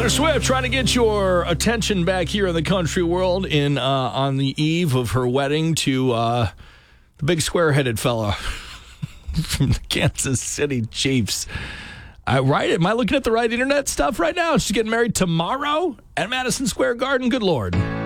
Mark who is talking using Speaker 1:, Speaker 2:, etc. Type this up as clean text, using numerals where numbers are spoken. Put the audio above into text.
Speaker 1: Taylor Swift trying to get your attention back here in the country world on the eve of her wedding to the big square-headed fella from the Kansas City Chiefs. Right? Am I looking at the right internet stuff right now? She's getting married tomorrow at Madison Square Garden. Good Lord.